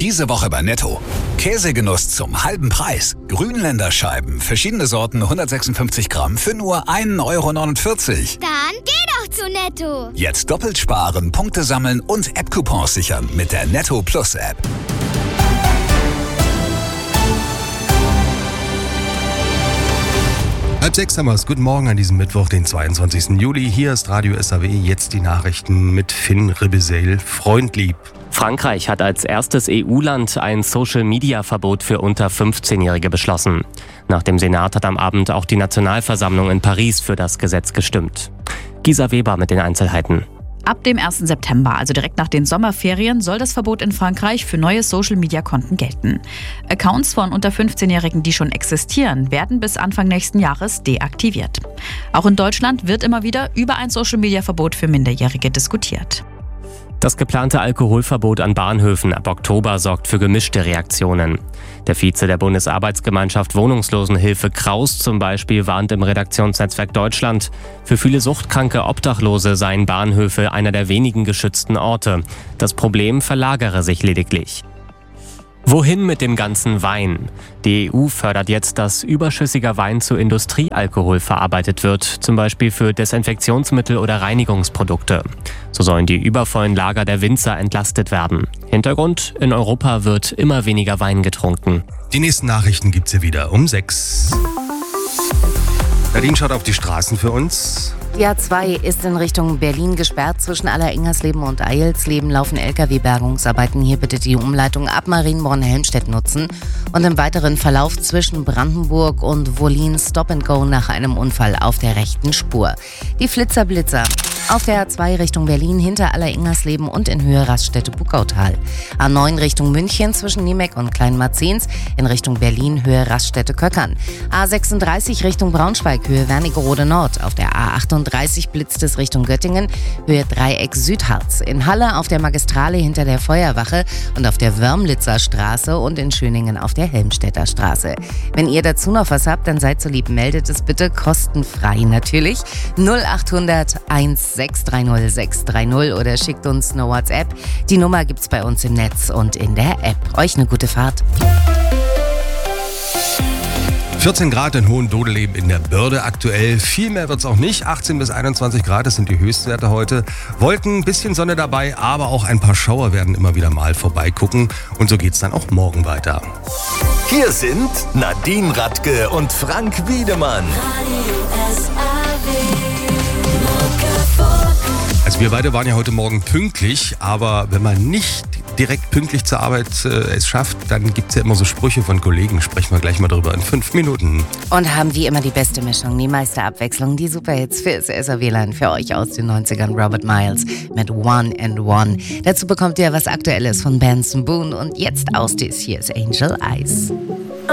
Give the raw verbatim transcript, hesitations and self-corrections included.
Diese Woche bei Netto. Käsegenuss zum halben Preis. Grünländer Scheiben, verschiedene Sorten, hundertsechsundfünfzig Gramm für nur ein Euro neunundvierzig. Dann geh doch zu Netto. Jetzt doppelt sparen, Punkte sammeln und App-Coupons sichern mit der Netto Plus App. Halb sechs haben wir es. Guten Morgen an diesem Mittwoch, den zweiundzwanzigsten Juli. Hier ist Radio S A W. Jetzt die Nachrichten mit Finn Ribeseil. Freundlieb. Frankreich hat als erstes E U-Land ein Social-Media-Verbot für unter fünfzehnjährige beschlossen. Nach dem Senat hat am Abend auch die Nationalversammlung in Paris für das Gesetz gestimmt. Gisa Weber mit den Einzelheiten. Ab dem ersten September, also direkt nach den Sommerferien, soll das Verbot in Frankreich für neue Social-Media-Konten gelten. Accounts von unter fünfzehnjährigen, die schon existieren, werden bis Anfang nächsten Jahres deaktiviert. Auch in Deutschland wird immer wieder über ein Social-Media-Verbot für Minderjährige diskutiert. Das geplante Alkoholverbot an Bahnhöfen ab Oktober sorgt für gemischte Reaktionen. Der Vize der Bundesarbeitsgemeinschaft Wohnungslosenhilfe Kraus zum Beispiel warnt im Redaktionsnetzwerk Deutschland, für viele suchtkranke Obdachlose seien Bahnhöfe einer der wenigen geschützten Orte. Das Problem verlagere sich lediglich. Wohin mit dem ganzen Wein? Die E U fördert jetzt, dass überschüssiger Wein zu Industriealkohol verarbeitet wird, zum Beispiel für Desinfektionsmittel oder Reinigungsprodukte. So sollen die übervollen Lager der Winzer entlastet werden. Hintergrund: In Europa wird immer weniger Wein getrunken. Die nächsten Nachrichten gibt's hier wieder um sechs. Nadine schaut auf die Straßen für uns. Die A zwei ist in Richtung Berlin gesperrt. Zwischen Aller-Ingersleben und Eilsleben laufen L K W-Bergungsarbeiten. Hier bitte die Umleitung ab Marienborn-Helmstedt nutzen. Und im weiteren Verlauf zwischen Brandenburg und Wollin Stop and Go nach einem Unfall auf der rechten Spur. Die Flitzer-Blitzer. Auf der A zwei Richtung Berlin hinter Aller-Ingersleben und in Höhe Raststätte-Buckautal. A neun Richtung München zwischen Niemek und Kleinmarzens. In Richtung Berlin Höhe Raststätte-Köckern. A sechsunddreißig Richtung Braunschweig Höhe Wernigerode Nord. Auf der A achtunddreißig blitzt es Richtung Göttingen Höhe Dreieck Südharz. In Halle auf der Magistrale hinter der Feuerwache und auf der Wörmlitzer Straße und in Schöningen auf der Helmstedter Straße. Wenn ihr dazu noch was habt, dann seid so lieb, meldet es bitte kostenfrei natürlich. null achthundert sechs drei null sechs drei null oder schickt uns eine WhatsApp. Die Nummer gibt's bei uns im Netz und in der App. Euch eine gute Fahrt. vierzehn Grad in Hohendodeleben in der Börde aktuell. Viel mehr wird's auch nicht. achtzehn bis einundzwanzig Grad, das sind die Höchstwerte heute. Wolken, ein bisschen Sonne dabei, aber auch ein paar Schauer werden immer wieder mal vorbeigucken. Und so geht's dann auch morgen weiter. Hier sind Nadine Radke und Frank Wiedemann. Also wir beide waren ja heute Morgen pünktlich, aber wenn man nicht direkt pünktlich zur Arbeit äh, es schafft, dann gibt es ja immer so Sprüche von Kollegen. Sprechen wir gleich mal drüber in fünf Minuten. Und haben wie immer die beste Mischung, die meiste Abwechslung, die Superhits fürs S A W-Land für euch aus den neunzigern. Robert Miles mit One and One. Dazu bekommt ihr was Aktuelles von Benson Boone und jetzt aus dies hier ist Angel Eyes.